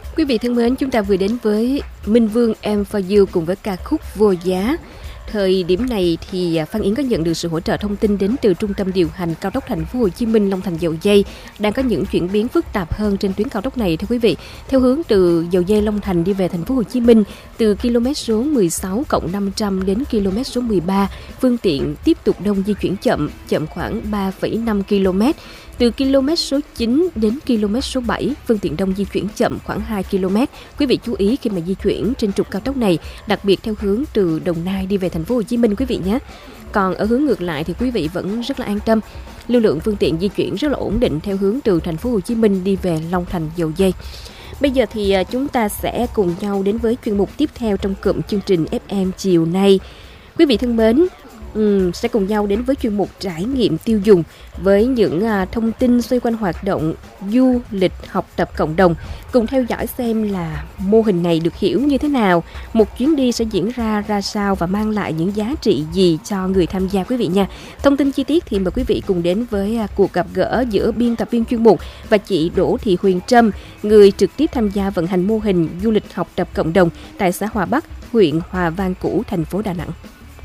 Quý vị thân mến, chúng ta vừa đến với Minh Vương Em For You cùng với ca khúc Vô Giá. Thời điểm này thì Phan Yến có nhận được sự hỗ trợ thông tin đến từ Trung tâm điều hành cao tốc Thành phố Hồ Chí Minh Long Thành Dầu Giây đang có những chuyển biến phức tạp hơn trên tuyến cao tốc này thưa quý vị. Theo hướng từ Dầu Giây Long Thành đi về Thành phố Hồ Chí Minh từ km số 16+500 đến km số 13, phương tiện tiếp tục đông di chuyển chậm khoảng 3,5 km. Từ km số 9 đến km số 7, phương tiện đông di chuyển chậm khoảng 2 km. Quý vị chú ý khi mà di chuyển trên trục cao tốc này, đặc biệt theo hướng từ Đồng Nai đi về Thành phố Hồ Chí Minh quý vị nhé. Còn ở hướng ngược lại thì quý vị vẫn rất là an tâm. Lưu lượng phương tiện di chuyển rất là ổn định theo hướng từ Thành phố Hồ Chí Minh đi về Long Thành Dầu Giây. Bây giờ thì chúng ta sẽ cùng nhau đến với chuyên mục tiếp theo trong cụm chương trình FM chiều nay. Quý vị thân mến, sẽ cùng nhau đến với chuyên mục trải nghiệm tiêu dùng với những thông tin xoay quanh hoạt động du lịch học tập cộng đồng. Cùng theo dõi xem là mô hình này được hiểu như thế nào, một chuyến đi sẽ diễn ra sao và mang lại những giá trị gì cho người tham gia quý vị nha. Thông tin chi tiết thì mời quý vị cùng đến với cuộc gặp gỡ giữa biên tập viên chuyên mục và chị Đỗ Thị Huyền Trâm, người trực tiếp tham gia vận hành mô hình du lịch học tập cộng đồng tại xã Hòa Bắc, huyện Hòa Vang Cũ, thành phố Đà Nẵng.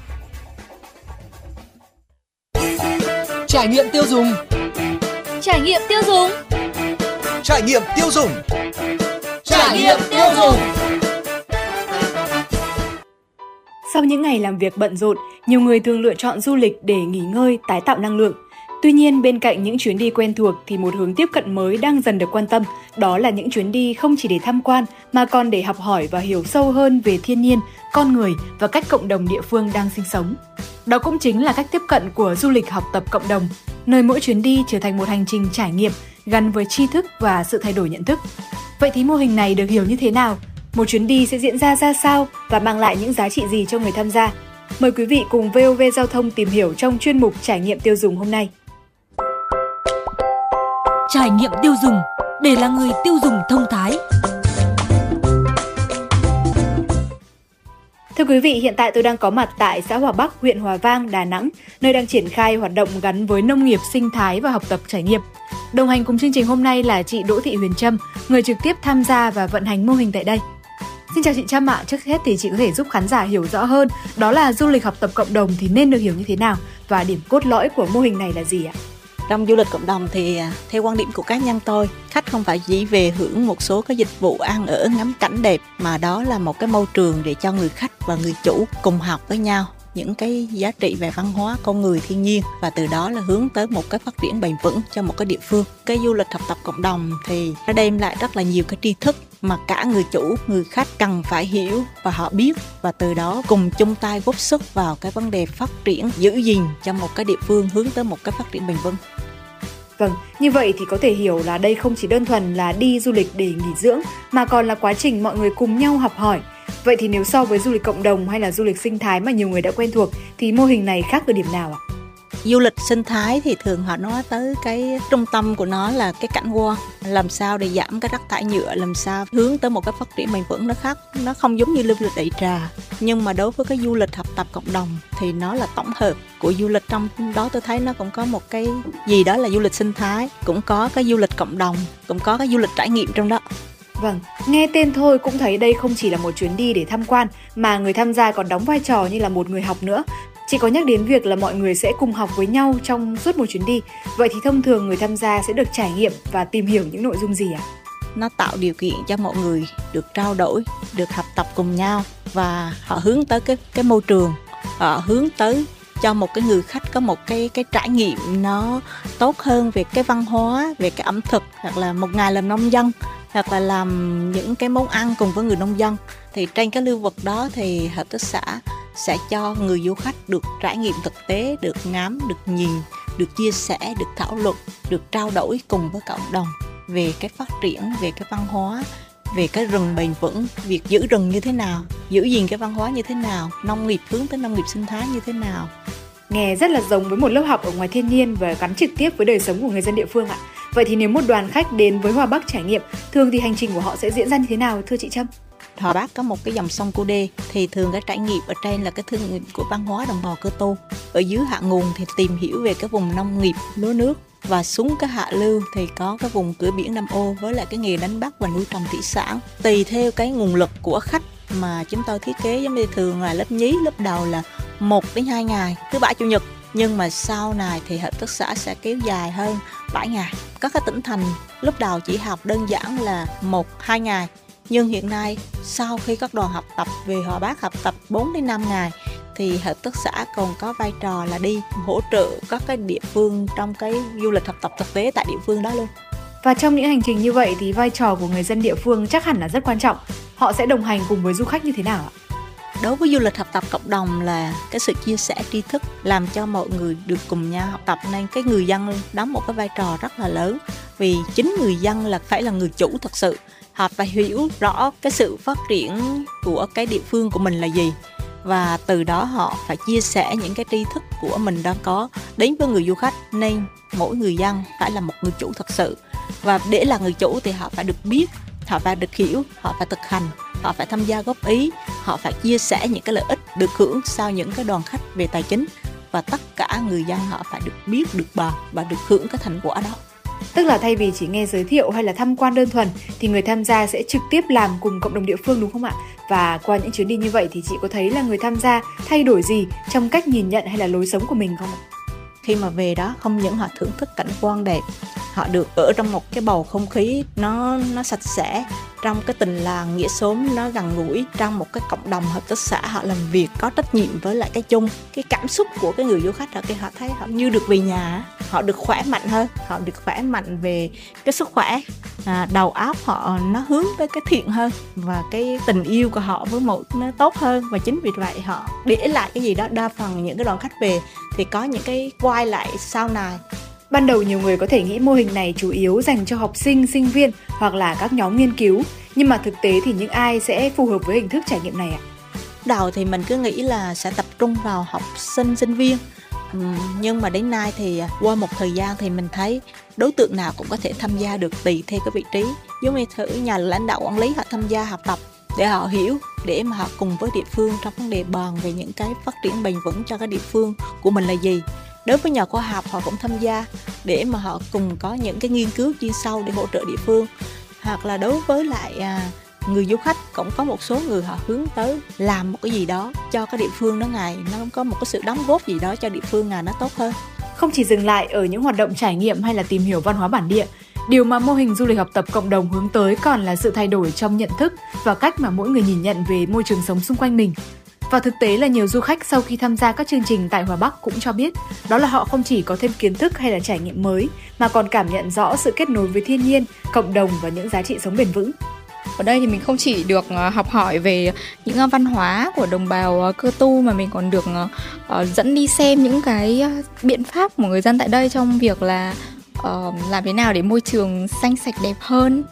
Trải nghiệm tiêu dùng. Trải nghiệm tiêu dùng. Trải nghiệm tiêu dùng. Trải nghiệm tiêu dùng. Sau những ngày làm việc bận rộn, nhiều người thường lựa chọn du lịch để nghỉ ngơi, tái tạo năng lượng. Tuy nhiên, bên cạnh những chuyến đi quen thuộc thì một hướng tiếp cận mới đang dần được quan tâm. Đó là những chuyến đi không chỉ để tham quan mà còn để học hỏi và hiểu sâu hơn về thiên nhiên, con người và cách cộng đồng địa phương đang sinh sống. Đó cũng chính là cách tiếp cận của du lịch học tập cộng đồng, nơi mỗi chuyến đi trở thành một hành trình trải nghiệm gắn với tri thức và sự thay đổi nhận thức. Vậy thì mô hình này được hiểu như thế nào? Một chuyến đi sẽ diễn ra sao và mang lại những giá trị gì cho người tham gia? Mời quý vị cùng VOV Giao thông tìm hiểu trong chuyên mục Trải nghiệm tiêu dùng hôm nay. Trải nghiệm tiêu dùng để là người tiêu dùng thông thái. Thưa quý vị, hiện tại tôi đang có mặt tại xã Hòa Bắc, huyện Hòa Vang, Đà Nẵng, nơi đang triển khai hoạt động gắn với nông nghiệp sinh thái và học tập trải nghiệm. Đồng hành cùng chương trình hôm nay là chị Đỗ Thị Huyền Trâm, người trực tiếp tham gia và vận hành mô hình tại đây. Xin chào chị Trâm ạ, trước hết thì chị có thể giúp khán giả hiểu rõ hơn đó là du lịch học tập cộng đồng thì nên được hiểu như thế nào và điểm cốt lõi của mô hình này là gì ạ? Trong du lịch cộng đồng thì theo quan điểm của cá nhân tôi, khách không phải chỉ về hưởng một số cái dịch vụ ăn ở ngắm cảnh đẹp, mà đó là một cái môi trường để cho người khách và người chủ cùng học với nhau những cái giá trị về văn hóa, con người, thiên nhiên, và từ đó là hướng tới một cái phát triển bền vững cho một cái địa phương. Cái du lịch học tập cộng đồng thì nó đem lại rất là nhiều cái tri thức mà cả người chủ, người khách cần phải hiểu và họ biết, và từ đó cùng chung tay góp sức vào cái vấn đề phát triển, giữ gìn cho một cái địa phương hướng tới một cái phát triển bền vững. Vâng, như vậy thì có thể hiểu là đây không chỉ đơn thuần là đi du lịch để nghỉ dưỡng mà còn là quá trình mọi người cùng nhau học hỏi. Vậy thì nếu so với du lịch cộng đồng hay là du lịch sinh thái mà nhiều người đã quen thuộc thì mô hình này khác ở điểm nào ạ? Du lịch sinh thái thì thường họ nói tới cái trung tâm của nó là cái cảnh quan, làm sao để giảm cái rác thải nhựa, làm sao hướng tới một cái phát triển bền vững. Nó khác, nó không giống như du lịch đại trà. Nhưng mà đối với cái du lịch học tập cộng đồng thì nó là tổng hợp của du lịch. Trong đó tôi thấy nó cũng có một cái gì đó là du lịch sinh thái, cũng có cái du lịch cộng đồng, cũng có cái du lịch trải nghiệm trong đó. Vâng, nghe tên thôi cũng thấy đây không chỉ là một chuyến đi để tham quan mà người tham gia còn đóng vai trò như là một người học nữa. Chị có nhắc đến việc là mọi người sẽ cùng học với nhau trong suốt một chuyến đi. Vậy thì thông thường người tham gia sẽ được trải nghiệm và tìm hiểu những nội dung gì ạ? Nó tạo điều kiện cho mọi người được trao đổi, được học tập cùng nhau, và họ hướng tới cái môi trường, họ hướng tới cho một cái người khách có một cái trải nghiệm nó tốt hơn về cái văn hóa, về cái ẩm thực, hoặc là một ngày làm nông dân, hoặc là làm những cái món ăn cùng với người nông dân. Thì trên cái lưu vực đó thì hợp tác xã sẽ cho người du khách được trải nghiệm thực tế, được ngắm, được nhìn, được chia sẻ, được thảo luận, được trao đổi cùng với cộng đồng về cái phát triển, về cái văn hóa, về cái rừng bền vững, việc giữ rừng như thế nào, giữ gìn cái văn hóa như thế nào, nông nghiệp hướng tới nông nghiệp sinh thái như thế nào. Nghe rất là giống với một lớp học ở ngoài thiên nhiên và gắn trực tiếp với đời sống của người dân địa phương ạ. Vậy thì nếu một đoàn khách đến với Hòa Bắc trải nghiệm, thường thì hành trình của họ sẽ diễn ra như thế nào thưa chị Trâm? Hòa Bắc có một cái dòng sông Cú Đê, thì thường cái trải nghiệm ở trên là cái thương của văn hóa đồng bào Cơ Tu. Ở dưới hạ nguồn thì tìm hiểu về cái vùng nông nghiệp lúa nước, và xuống cái hạ lưu thì có cái vùng cửa biển Nam Ô với lại cái nghề đánh bắt và nuôi trồng thủy sản. Tùy theo cái nguồn lực của khách mà chúng tôi thiết kế, giống như thường là lớp nhí, lớp đầu là 1 đến 2 ngày, thứ Bảy Chủ nhật. Nhưng mà sau này thì hợp tác xã sẽ kéo dài hơn 7 ngày. Các cái tỉnh thành lúc đầu chỉ học đơn giản là 1-2 ngày. Nhưng hiện nay sau khi các đoàn học tập về Hòa Bắc học tập 4 đến 5 ngày thì hợp tác xã còn có vai trò là đi hỗ trợ các cái địa phương trong cái du lịch học tập thực tế tại địa phương đó luôn. Và trong những hành trình như vậy thì vai trò của người dân địa phương chắc hẳn là rất quan trọng. Họ sẽ đồng hành cùng với du khách như thế nào ạ? Đối với du lịch học tập cộng đồng là cái sự chia sẻ tri thức, làm cho mọi người được cùng nhau học tập, nên cái người dân đóng một cái vai trò rất là lớn. Vì chính người dân là phải là người chủ thật sự. Họ phải hiểu rõ cái sự phát triển của cái địa phương của mình là gì. Và từ đó họ phải chia sẻ những cái tri thức của mình đang có đến với người du khách. Nên mỗi người dân phải là một người chủ thật sự. Và để là người chủ thì họ phải được biết, họ phải được hiểu, họ phải thực hành, họ phải tham gia góp ý, họ phải chia sẻ những cái lợi ích được hưởng sau những cái đoàn khách về tài chính. Và tất cả người dân họ phải được biết, được bàn và được hưởng cái thành quả đó. Tức là thay vì chỉ nghe giới thiệu hay là tham quan đơn thuần thì người tham gia sẽ trực tiếp làm cùng cộng đồng địa phương, đúng không ạ? Và qua những chuyến đi như vậy thì chị có thấy là người tham gia thay đổi gì trong cách nhìn nhận hay là lối sống của mình không ạ? Khi mà về đó không những họ thưởng thức cảnh quan đẹp, họ được ở trong một cái bầu không khí nó sạch sẽ, trong cái tình làng nghĩa xóm nó gần gũi, trong một cái cộng đồng hợp tác xã họ làm việc có trách nhiệm với lại cái chung. Cái cảm xúc của cái người du khách họ thấy họ như được về nhà, họ được khỏe mạnh hơn, họ được khỏe mạnh về cái sức khỏe, đầu óc họ nó hướng tới cái thiện hơn và cái tình yêu của họ với một nó tốt hơn. Và chính vì vậy họ để lại cái gì đó. Đa phần những cái đoàn khách về thì có những cái quay lại sau này. Ban đầu nhiều người có thể nghĩ mô hình này chủ yếu dành cho học sinh, sinh viên hoặc là các nhóm nghiên cứu. Nhưng mà thực tế thì những ai sẽ phù hợp với hình thức trải nghiệm này ạ? Đầu thì mình cứ nghĩ là sẽ tập trung vào học sinh, sinh viên. Nhưng mà đến nay thì qua một thời gian thì mình thấy đối tượng nào cũng có thể tham gia được tùy theo cái vị trí. Giống như thử nhà lãnh đạo quản lý họ tham gia học tập để họ hiểu, để mà họ cùng với địa phương trong vấn đề bàn về những cái phát triển bền vững cho cái địa phương của mình là gì. Đối với nhà khoa học họ cũng tham gia để mà họ cùng có những cái nghiên cứu chuyên sâu để hỗ trợ địa phương. Hoặc là đối với lại người du khách cũng có một số người họ hướng tới làm một cái gì đó cho cái địa phương đó ngày nó có một cái sự đóng góp gì đó cho địa phương ngày nó tốt hơn. Không chỉ dừng lại ở những hoạt động trải nghiệm hay là tìm hiểu văn hóa bản địa, điều mà mô hình du lịch học tập cộng đồng hướng tới còn là sự thay đổi trong nhận thức và cách mà mỗi người nhìn nhận về môi trường sống xung quanh mình. Và thực tế là nhiều du khách sau khi tham gia các chương trình tại Hòa Bắc cũng cho biết đó là họ không chỉ có thêm kiến thức hay là trải nghiệm mới mà còn cảm nhận rõ sự kết nối với thiên nhiên, cộng đồng và những giá trị sống bền vững. Ở đây thì mình không chỉ được học hỏi về những văn hóa của đồng bào Cơ Tu mà mình còn được dẫn đi xem những cái biện pháp của người dân tại đây trong việc là làm thế nào để môi trường xanh sạch đẹp hơn.